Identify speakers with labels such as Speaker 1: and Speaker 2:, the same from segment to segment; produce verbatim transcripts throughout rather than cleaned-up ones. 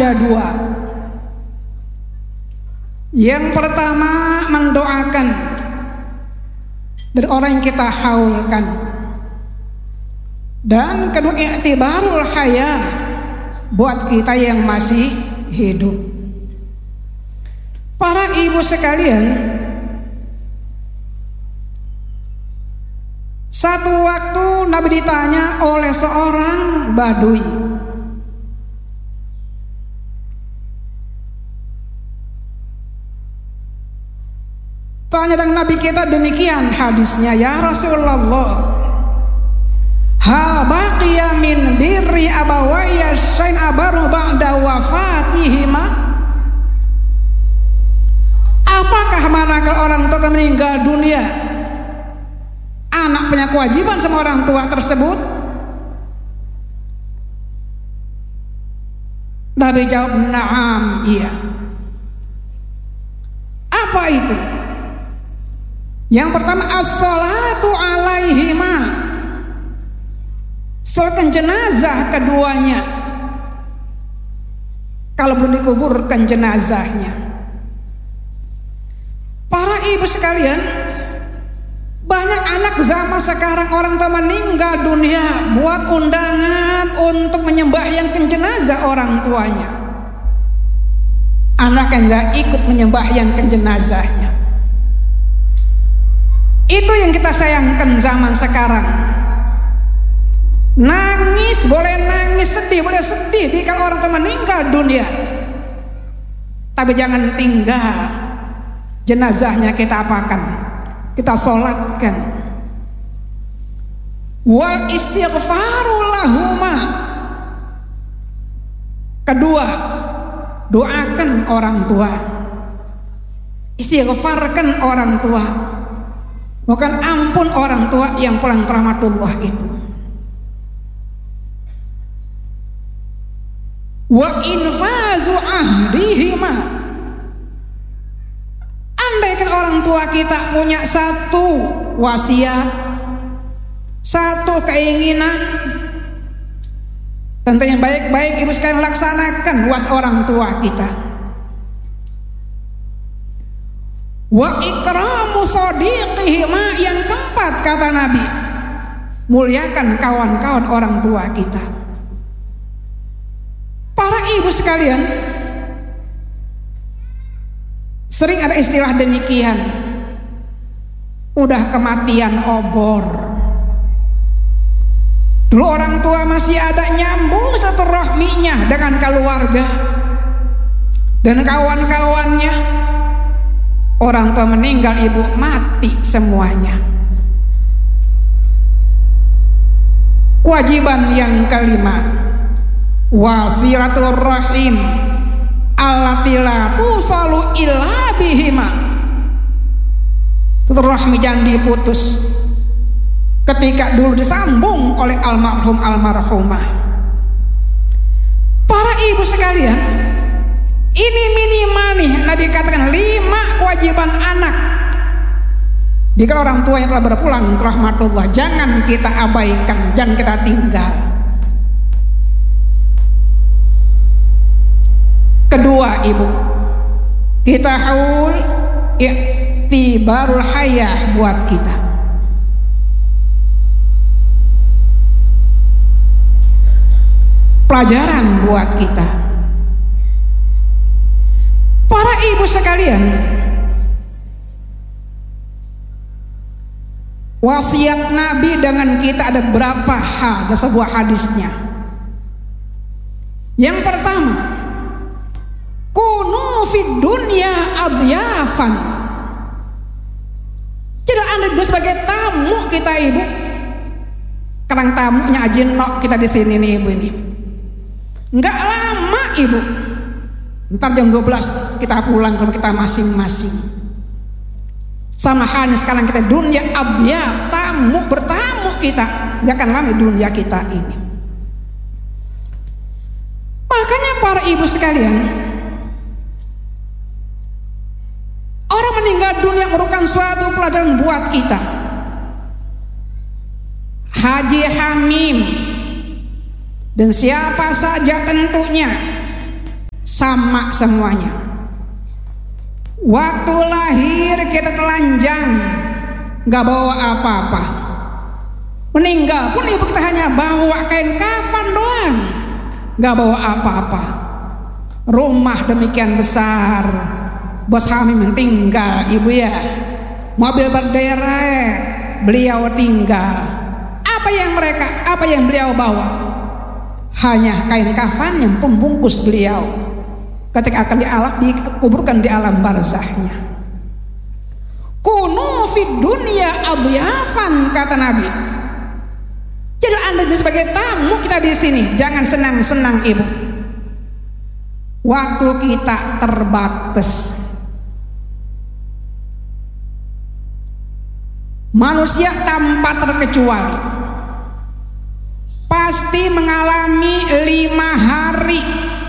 Speaker 1: ada dua. Yang pertama mendoakan dari orang yang kita haulkan, dan kedua i'tibarul haya buat kita yang masih hidup. Para ibu sekalian, satu waktu Nabi ditanya oleh seorang Badui, tanya dengan Nabi kita demikian hadisnya, ya Rasulullah, hal baqiya min birri abawayya syai'un abaru ba'da wafatihima? Apakah manakala orang tua meninggal dunia, anak punya kewajiban sama orang tua tersebut? Nabi jawab, na'am, iya. Apa itu? Yang pertama, as-salatu alaihima, salatkan jenazah keduanya kalau belum dikuburkan jenazahnya. Para ibu sekalian, banyak anak zaman sekarang orang tua meninggal dunia buat undangan untuk menyembahyangkan jenazah orang tuanya. Anak yang gak ikut menyembahyangkan jenazahnya. Itu yang kita sayangkan zaman sekarang. Nangis boleh nangis, sedih boleh sedih di kalau orang tua meninggal dunia, tapi jangan tinggal jenazahnya kita apakan, kita sholatkan. Wal istighfaru lahuma, kedua, doakan orang tua, istighfarkan orang tua, bukan ampun orang tua yang pulang ke rahmatullah itu. Wa infazu ahdihima, andaikan orang tua kita punya satu wasiat, satu keinginan, tentu yang baik-baik ibu sekalian laksanakan was orang tua kita. Wa ikramu sadiqihima, yang keempat kata Nabi, muliakan kawan-kawan orang tua kita. Para ibu sekalian, sering ada istilah demikian, udah kematian obor. Dulu orang tua masih ada nyambung silaturahminya dengan keluarga dan kawan-kawannya. Orang tua meninggal, ibu mati semuanya. Kewajiban yang kelima, wasilatul rahim allati la tusalu illa bihima. Rahmi jangan diputus ketika dulu disambung oleh almarhum almarhumah. Para ibu sekalian, ini minimal nih Nabi katakan lima kewajiban anak. Jika orang tua yang telah berpulang ke rahmatullah, jangan kita abaikan, jangan kita tinggal. Kedua ibu, kita haul i'tibarul hayah buat kita. Pelajaran buat kita. Para ibu sekalian, wasiat Nabi dengan kita ada berapa hal, ada sebuah hadisnya. Yang pertama, kunu fid dunya abyafan. Jadi anda dulu sebagai tamu kita ibu, kadang tamunya ajin nok kita di sini nih ibu ini. Enggak lama ibu, ntar jam dua belas kita pulang kalau kita masing-masing. Sama halnya sekarang kita dunia abya, tamu bertamu kita, gak akan lama dunia kita ini. Makanya para ibu sekalian, orang meninggal dunia merupakan suatu pelajaran buat kita. Haji Hamim dan siapa saja tentunya sama semuanya. Waktu lahir kita telanjang, nggak bawa apa-apa. Meninggal pun ibu kita hanya bawa kain kafan doang, nggak bawa apa-apa. Rumah demikian besar, bos kami mentinggal ibu ya. Mobil berderet, beliau tinggal. Apa yang mereka, apa yang beliau bawa? Hanya kain kafan yang pembungkus beliau ketika akan dialah, dikuburkan di alam barzahnya. Kunu fid dunya adyafan, kata Nabi. Jadi Anda sebagai tamu kita di sini, jangan senang-senang ibu. Waktu kita terbatas. Manusia tanpa terkecuali pasti mengalami lima hari.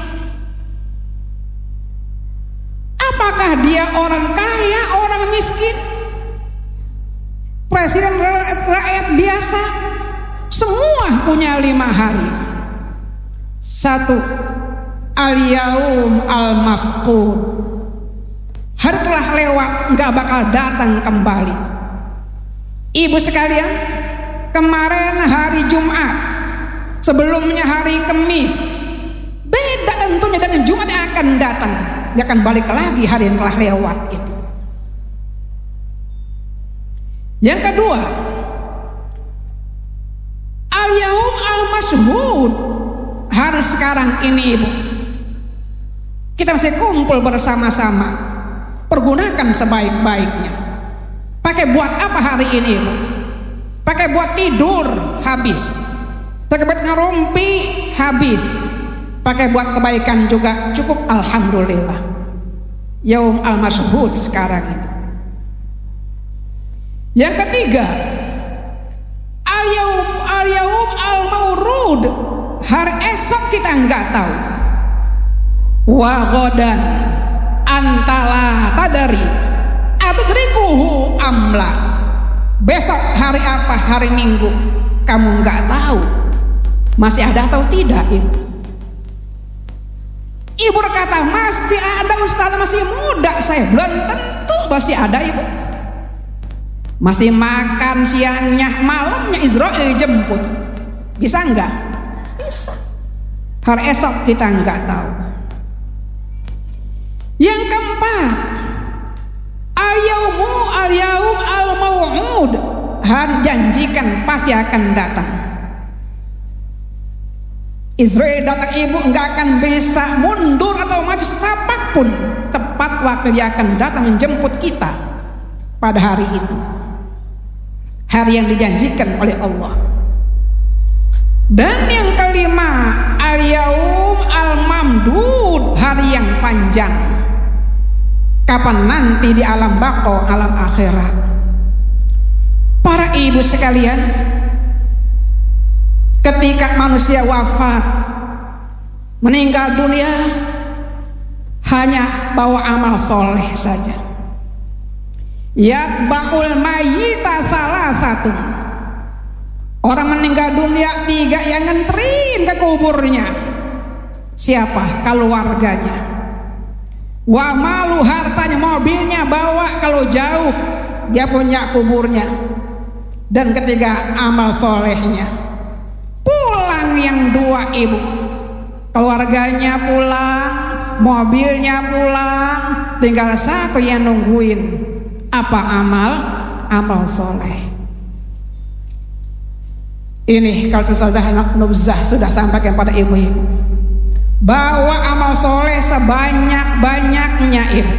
Speaker 1: Apakah dia orang kaya, orang miskin, presiden, rakyat biasa? Semua punya lima hari. Satu, al-yaum al-mafqud. Hari telah lewat, nggak bakal datang kembali. Ibu sekalian, kemarin hari Jumat, sebelumnya hari Kamis. Beda tentunya dengan Jumat yang akan datang. Dia akan balik lagi hari yang telah lewat itu. Yang kedua, al-yaum al-mashhud. Hari sekarang ini ibu, kita masih kumpul bersama-sama. Pergunakan sebaik-baiknya. Pakai buat apa hari ini ibu? Pakai buat tidur, habis. Pakai buat ngerumpi, habis. Pakai buat kebaikan juga cukup, alhamdulillah. Yaum al-mashhud sekarang ini. Yang ketiga, al-yaum al-yaum al-mawrud. Hari esok kita nggak tahu. Wa ghadan antala tadari atudrikuhu amla. Besok hari apa? Hari Minggu. Kamu nggak tahu. Masih ada atau tidak ibu? Ibu berkata, masih ada Ustaz, masih muda saya. Belum tentu masih ada ibu. Masih makan siangnya, malamnya Israel jemput. Bisa enggak? Bisa. Hari esok kita enggak tahu. Yang keempat, al-yaumu al-yaum al-maw'ud. Hari janjikan pasti akan datang. Israel datang ibu, enggak akan bisa mundur atau maju setapak pun. Tepat waktu dia akan datang menjemput kita pada hari itu. Hari yang dijanjikan oleh Allah. Dan yang kelima, al-yaum al-mamdud. Hari yang panjang. Kapan nanti di alam baqo, alam akhirat. Para ibu sekalian, ketika manusia wafat, meninggal dunia, hanya bawa amal soleh saja. Yatba'ul mayyita salah satu. Orang meninggal dunia, tiga yang nganterin ke kuburnya. Siapa? Keluarganya. Wa malu, hartanya, mobilnya bawa kalau jauh, dia punya kuburnya. Dan ketiga, amal solehnya. Pulang yang dua ibu, keluarganya pulang, mobilnya pulang, tinggal satu yang nungguin. Apa amal? Amal soleh. Ini kalau Ustazah Nubzah sudah sampaikan pada ibu-ibu, bahwa amal soleh sebanyak-banyaknya ibu.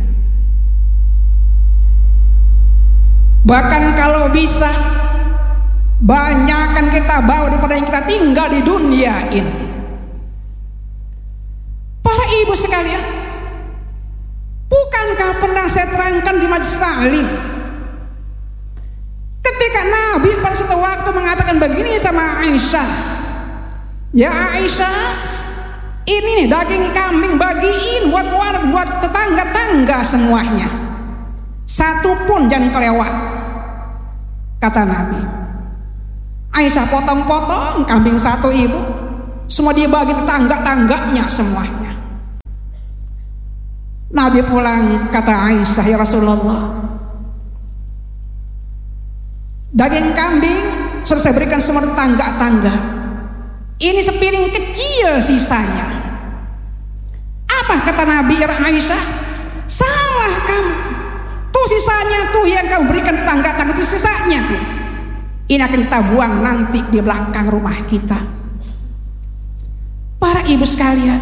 Speaker 1: Bahkan kalau bisa, banyakkan kita bawa daripada yang kita tinggal di dunia ini. Para ibu sekalian, bukankah pernah saya terangkan di majelis taklim, ketika Nabi pada satu waktu mengatakan begini sama Aisyah, ya Aisyah, ini nih daging kambing, bagiin buat warga, buat tetangga-tangga semuanya, satu pun jangan kelewat, kata Nabi. Aisyah potong-potong kambing satu ibu, semua dia bagi tetangga-tangganya semuanya. Nabi pulang, kata Aisyah, ya Rasulullah, daging kambing sudah saya berikan semua tetangga-tangga, ini sepiring kecil sisanya. Apa kata Nabi? Ya Aisyah, salah kamu, tuh sisanya tuh yang kamu berikan tetangga-tangga, itu sisanya tuh, ini akan kita buang nanti di belakang rumah kita. Para ibu sekalian,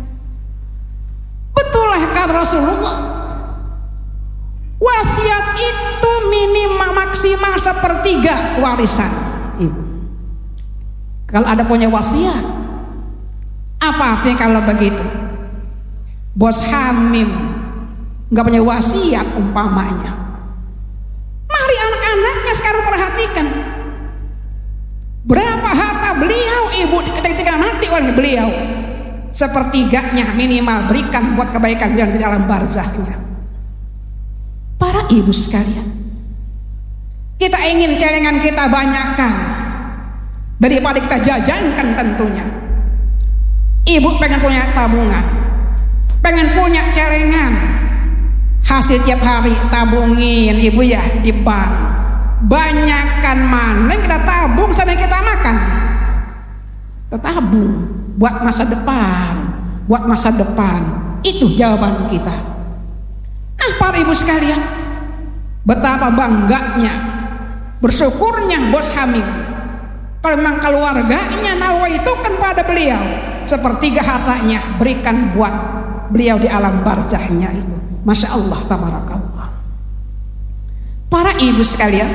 Speaker 1: betullah kata Rasulullah, wasiat itu minimal maksimal sepertiga warisan ibu. Kalau ada punya wasiat, apa artinya kalau begitu? Bos Hamim nggak punya wasiat umpamanya. Mari anak-anaknya sekarang perhatikan berapa harta beliau ibu ketika mati oleh beliau. Sepertiganya minimal berikan buat kebaikan yang di dalam barzahnya. Para ibu sekalian, kita ingin celengan kita banyakkan daripada kita jajankan tentunya. Ibu pengen punya tabungan, pengen punya celengan, hasil tiap hari tabungin ibu ya di bank. Banyakkan mana yang kita tabung sampai kita makan. Kita tabung buat masa depan, buat masa depan. Itu jawaban kita. Nah, para ibu sekalian, betapa bangganya, bersyukurnya Bos Hamim. Kalau memang keluarganya nawaitukan pada beliau, sepertiga hartanya berikan buat beliau di alam barzahnya itu. Masya Allah, tabarakallah. Para ibu sekalian,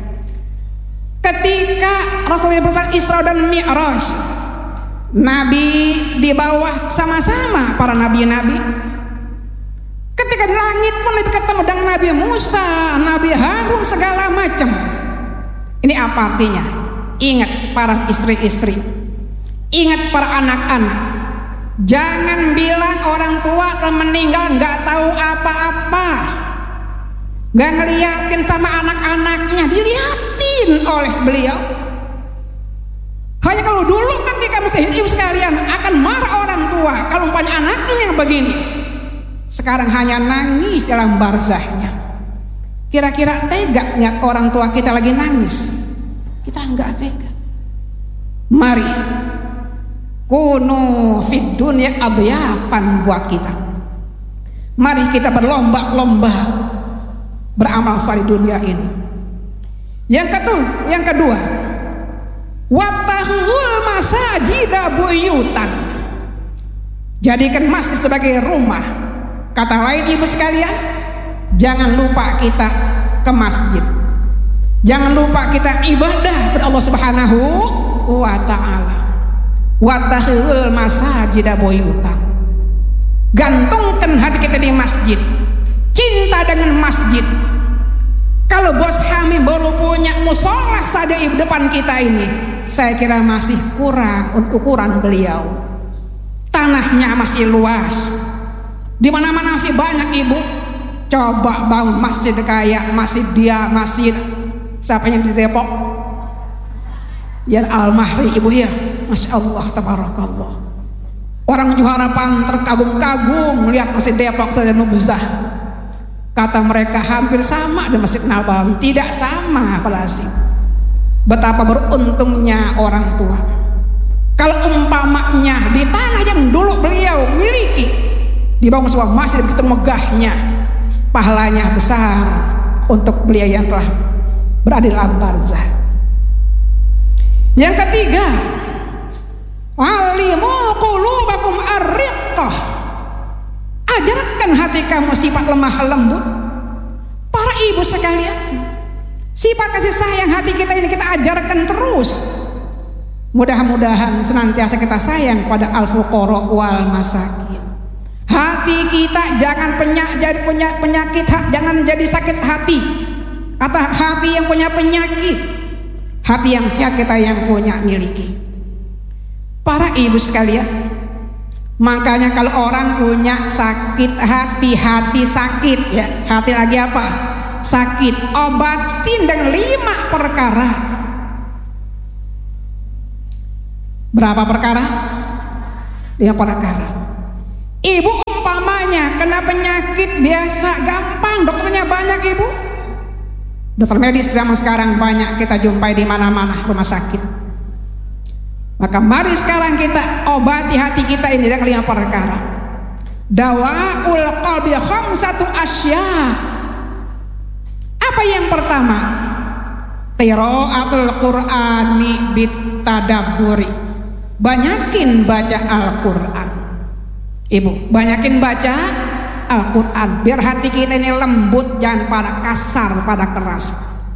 Speaker 1: ketika Rasulullah berangkat Isra dan Mi'raj, Nabi di bawah sama-sama para nabi-nabi. Ketika di langit pun Nabi ketemu dengan Nabi Musa, Nabi Harun, segala macam. Ini apa artinya? Ingat para istri-istri, ingat para anak-anak. Jangan bilang orang tua telah meninggal nggak tahu apa-apa, nggak ngeliatin sama anak-anaknya, diliatin oleh beliau. Hanya kalau dulu ketika masih hidup sekalian akan marah orang tua kalau umpamanya anaknya begini. Sekarang hanya nangis dalam barzahnya. Kira-kira tega lihat orang tua kita lagi nangis? Kita enggak tega. Mari kunu fid dunya adyafan buat kita. Mari kita berlomba-lomba beramal saleh dunia ini. Yang kedua, yang kedua, watahul masajida buyutan. Jadikan masjid sebagai rumah. Kata lain ibu sekalian, jangan lupa kita ke masjid. Jangan lupa kita ibadah kepada Allah Subhanahu wa taala. Watahul masajida buyutan. Gantungkan hati kita di masjid. Cinta dengan masjid. Kalau Bos Hamim baru punya musola saja di depan kita ini, saya kira masih kurang ukuran beliau. Tanahnya masih luas, di mana-mana masih banyak ibu. Coba bangun masjid kayak masjid dia masjid siapa yang di Depok? Ya Al-Mahri ibu ya, masya Allah, tabarakallah. Orang Juharapan terkagum-kagum melihat masjid Depok saja nubzah. Kata mereka hampir sama dengan Masjid Nabawi. Tidak sama, apalagi betapa beruntungnya orang tua. Kalau umpamanya di tanah yang dulu beliau miliki dibangun sebuah masjid begitu megahnya, pahalanya besar untuk beliau yang telah berada dalam barzah. Yang ketiga, alimu qulubakum ar-riqqah. Ajarkan hati kamu sifat lemah lembut. Para ibu sekalian, sifat kasih sayang hati kita ini kita ajarkan terus. Mudah-mudahan senantiasa kita sayang pada al-fuqara wal masakin. Hati kita jangan penyak, jadi punya penyakit, jangan jadi sakit hati. Kata hati yang punya penyakit, hati yang sehat kita yang punya miliki. Para ibu sekalian, makanya kalau orang punya sakit hati, hati sakit ya, hati lagi apa? Sakit, obatin dengan lima perkara. Berapa perkara? Lima perkara. Ibu umpama semuanya kena penyakit biasa gampang, dokternya banyak ibu. Dokter medis zaman sekarang banyak kita jumpai di mana-mana rumah sakit. Maka mari sekarang kita obati hati kita ini dengan lima perkara. Dawaul qalbi khamsatu asya. Apa yang pertama? Qiraatul Qur'ani bitadabburi. Banyakin baca Al-Qur'an. Ibu, banyakin baca Al-Quran biar hati kita ini lembut, jangan pada kasar, pada keras.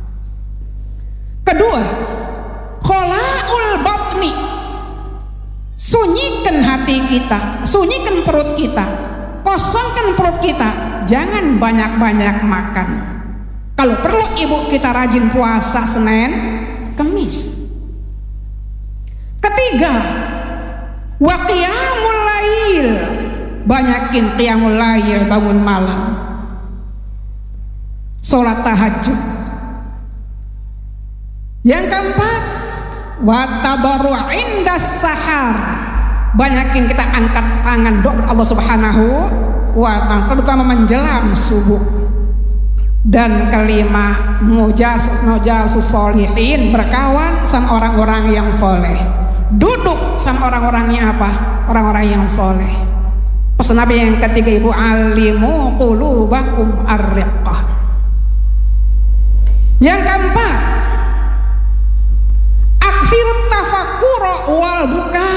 Speaker 1: Kedua, kholaul batni, sunyikan hati kita, sunyikan perut kita, kosongkan perut kita, jangan banyak-banyak makan. Kalau perlu ibu kita rajin puasa Senin, Kamis. Ketiga, wa qiyamul lail, banyakin qiyamul lail, bangun malam, sholat tahajud. Yang keempat, wa tadarru' indas sahar, banyakin kita angkat tangan doa Allah Subhanahu wa ta'ala, terutama menjelang subuh. Dan kelima, mujas mujasus solihin, berkawan sama orang-orang yang soleh, duduk sama orang-orangnya apa? Orang-orang yang soleh. Pesan Nabi yang ketiga ibu, alimu qulubakum ar-riqqah. Yang keempat, aktsirut tafakkur wal buka,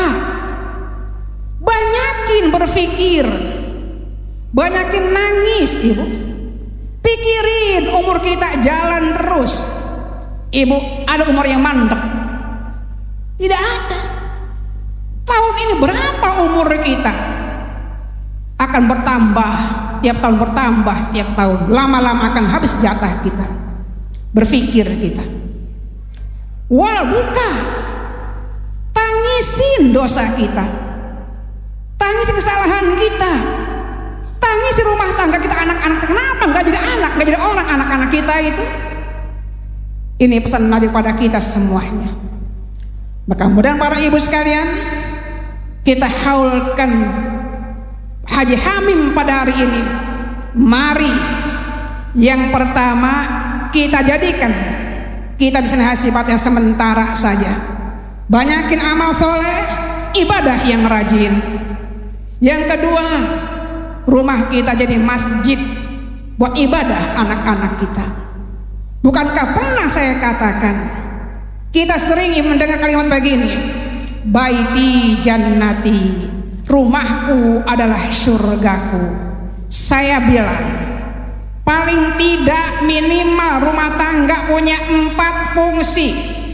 Speaker 1: banyakin berpikir, banyakin nangis ibu. Pikirin umur kita jalan terus ibu, ada umur yang mandek? Tidak ada. Tahun ini berapa umur kita? Akan bertambah, tiap tahun bertambah, tiap tahun. Lama-lama akan habis jatah kita. Berpikir kita. Wal buka, tangisin dosa kita, tangisi kesalahan kita, tangisi rumah tangga kita, anak-anak. Kenapa nggak jadi anak, nggak jadi orang anak-anak kita itu? Ini pesan Nabi pada kita semuanya. Maka mudah para ibu sekalian, kita haulkan Haji Hamim pada hari ini. Mari yang pertama kita jadikan kita di sini sifat yang sementara saja. Banyakin amal soleh, ibadah yang rajin. Yang kedua, rumah kita jadi masjid buat ibadah anak-anak kita. Bukankah pernah saya katakan, kita sering mendengar kalimat begini, baiti jannati, rumahku adalah surgaku. Saya bilang, paling tidak minimal rumah tangga punya empat fungsi.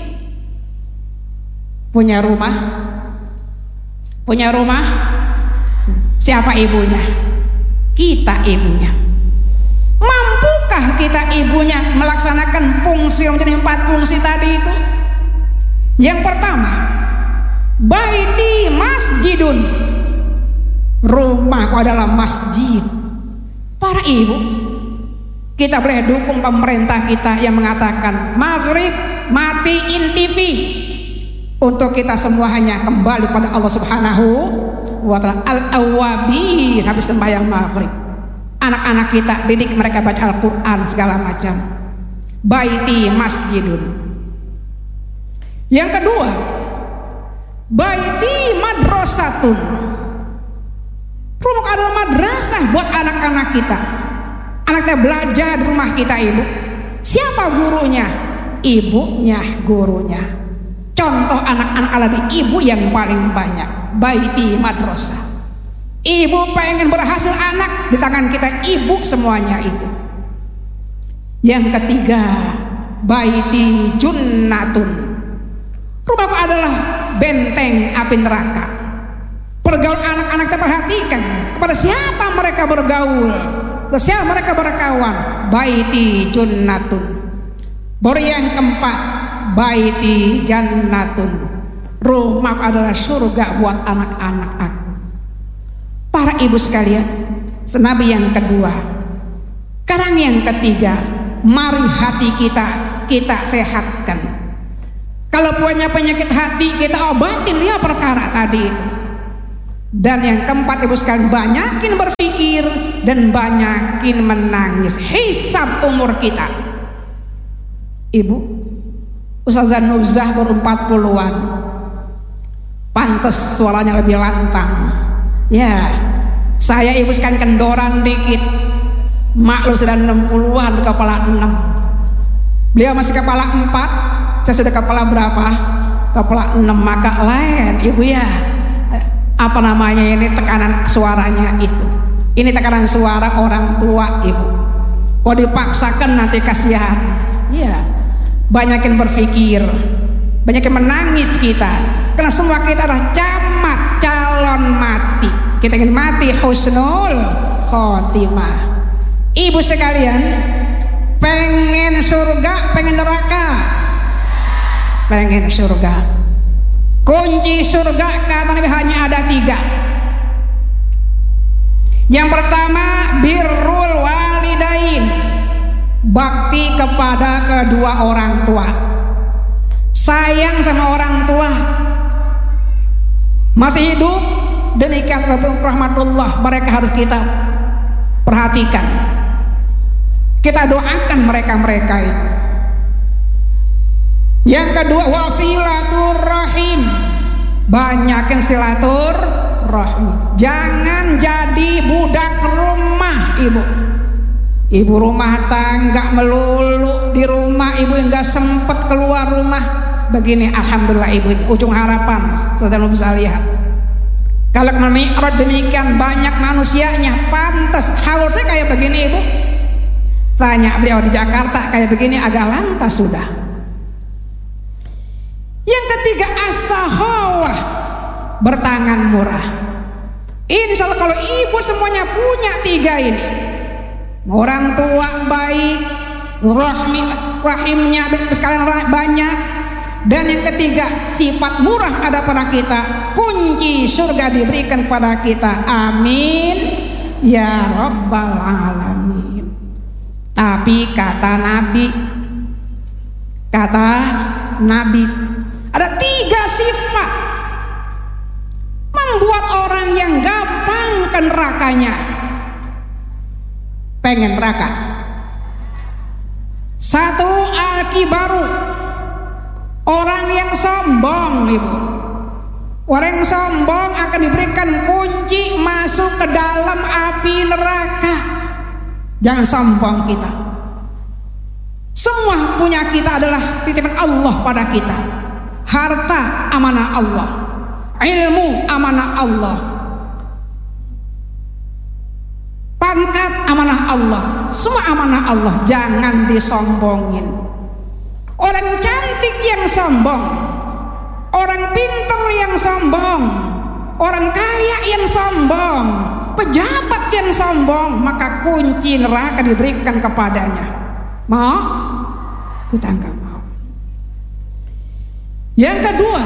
Speaker 1: Punya rumah, punya rumah. Siapa ibunya? Kita ibunya. Mampukah kita ibunya melaksanakan fungsi menjadi empat fungsi tadi itu? Yang pertama, baiti masjidun, rumahku adalah masjid. Para ibu, kita boleh dukung pemerintah kita yang mengatakan maghrib matiin T V, untuk kita semua hanya kembali pada Allah Subhanahu wa ta'ala. Al-awwabin, habis sembahyang maghrib, anak-anak kita didik mereka baca Al-Quran segala macam. Baiti masjidun. Yang kedua, baiti madrasatun, rumah adalah madrasah buat anak-anak kita. Anak kita belajar di rumah kita ibu. Siapa gurunya? Ibunya gurunya. Contoh anak-anak ala di ibu yang paling banyak. Baiti madrasah. Ibu pengen berhasil anak, di tangan kita ibu semuanya itu. Yang ketiga, baiti junnatun, rumahku adalah benteng api neraka. Pergaulan anak-anak kita perhatikan, kepada siapa mereka bergaul, kepada siapa mereka berkawan. Baiti junnatun. Baru yang keempat, baiti jannatun, rumahku adalah surga buat anak-anak aku. Para ibu sekalian, senabi yang kedua. Sekarang yang ketiga, mari hati kita kita sehatkan. Kalau punya penyakit hati, kita obatin dia perkara tadi itu. Dan yang keempat ibu sekalian, banyakin berpikir. berfikir dan banyakin menangis. Hisab umur kita. Ibu, Ustazah Nubzah baru empat puluhan. Pantes suaranya lebih lantang. Ya, saya ibu sekarang kendoran dikit. Mak lu sudah enam puluhan, kepala enam. Beliau masih kepala empat, saya sudah kepala berapa? Kepala enam. Maka lain ibu ya, apa namanya ini, tekanan suaranya itu. Ini tekanan suara orang tua ibu. Kalau dipaksakan nanti kasihan. Iya, banyakin berpikir, banyakin menangis kita. Karena semua kita adalah camat, calon mati. Kita ingin mati husnul khotimah. Ibu sekalian, pengen surga, pengen neraka? Pengen surga. Kunci surga kata Nabi hanya ada tiga. Yang pertama, birrul walidain, bakti kepada kedua orang tua. Sayang sama orang tua. Masih hidup, demikian rahmatullah, mereka harus kita perhatikan. Kita doakan mereka-mereka itu. Yang kedua, wasilaturrahim, banyakin silaturrahmi. Jangan jadi budak rumah ibu. Ibu rumah tangga melulu di rumah, ibu enggak sempet keluar rumah. Begini, alhamdulillah ibu, ini ujung harapan, saudara bisa lihat. Kalau menurut demikian banyak manusianya, pantas harusnya kayak begini ibu. Tanya beliau di Jakarta kayak begini agak langka sudah. Yang ketiga, as-sakhawah, bertangan murah. Insya Allah kalau ibu semuanya punya tiga ini, orang tua baik, rahmi, rahimnya sekalian banyak, dan yang ketiga sifat murah ada pada kita, kunci surga diberikan pada kita. Amin ya rabbal alamin. Tapi kata Nabi, kata Nabi, ada tiga sifat membuat orang yang gampang ke nerakanya. Pengen neraka. Satu, al-kibaru, orang yang sombong ibu. Orang yang sombong akan diberikan kunci masuk ke dalam api neraka. Jangan sombong kita. Semua punya kita adalah titipan Allah pada kita. Harta amanah Allah, ilmu amanah Allah, pangkat amanah Allah, semua amanah Allah. Jangan disombongin. Orang cantik yang sombong, orang pintar yang sombong, orang kaya yang sombong, pejabat yang sombong, maka kunci neraka diberikan kepadanya. Mau? Kita enggak mau. Yang kedua,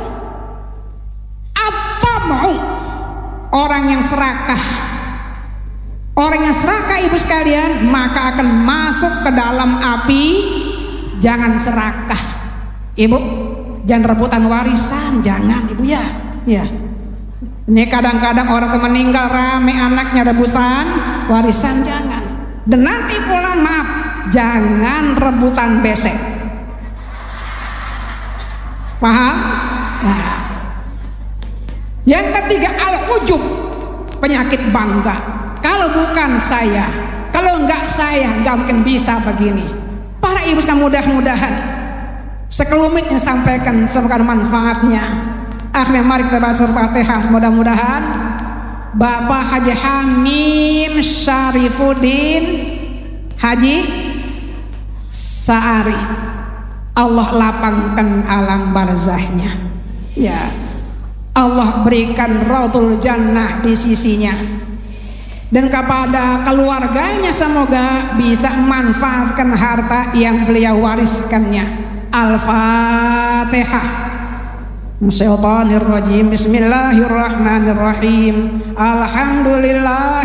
Speaker 1: apa mau? Orang yang serakah. Orang yang serakah ibu sekalian, maka akan masuk ke dalam api. Jangan serakah ibu, jangan rebutan warisan, jangan ibu ya. Ya. Ini kadang-kadang orang tuh meninggal rame anaknya rebutan warisan, jangan. Dan nanti pulang maaf, jangan rebutan besek. Paham? Nah. Yang ketiga, al-ujub, penyakit bangga. Kalau bukan saya, kalau enggak saya, enggak mungkin bisa begini. Para ibu sekalian, mudah-mudahan sekelumit yang sampaikan semoga manfaatnya. Akhirnya mari kita baca surah Fatihah. Mudah-mudahan Bapak Haji Hamim Syarifuddin Haji Sa'ari, Allah lapangkan alam barzahnya. Ya, Allah berikan Raudhul Jannah di sisinya. Dan kepada keluarganya semoga bisa memanfaatkan harta yang beliau wariskannya. Al-Fatihah. Syaitanir rajim. Bismillahirrahmanirrahim. Alhamdulillah